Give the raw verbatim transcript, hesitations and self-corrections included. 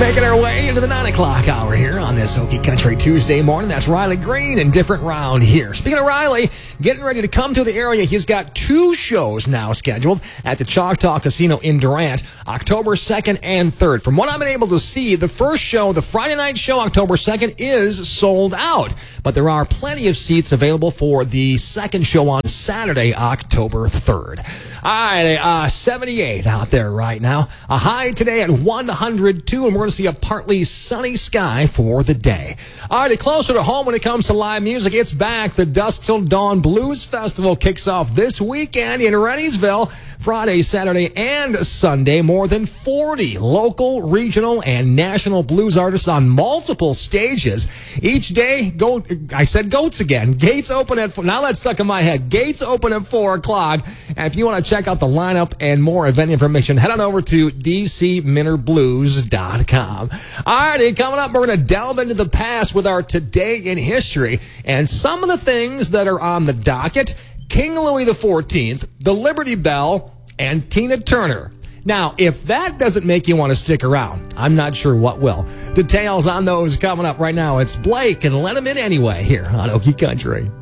Making our way into the nine o'clock hour here on this Okie Country Tuesday morning. That's Riley Green and Different Round here. Speaking of Riley, getting ready to come to the area. He's got two shows now scheduled at the Choctaw Casino in Durant, October second and third. From what I've been able to see, the first show, the Friday night show, October second, is sold out. But there are plenty of seats available for the second show on Saturday, October third. All right, uh, seventy-eight out there right now. A high today at one hundred two, and we're going to see a partly sunny sky for the day. All right, closer to home when it comes to live music, it's back. The Dusk Till Dawn Blues Festival kicks off this weekend in Renniesville. Friday, Saturday, and Sunday. More than forty local, regional, and national blues artists on multiple stages. Each day, go, I said goats again. Gates open at, now that's stuck in my head. Gates open at four o'clock. And if you want to check out the lineup and more event information, head on over to d c minter blues dot com. All right, coming up, we're going to delve into the past with our Today in History and some of the things that are on the docket. King Louis the fourteenth, the Liberty Bell, and Tina Turner. Now, if that doesn't make you want to stick around, I'm not sure what will. Details on those coming up right now. It's Blake and Let Him In Anyway here on Okie Country.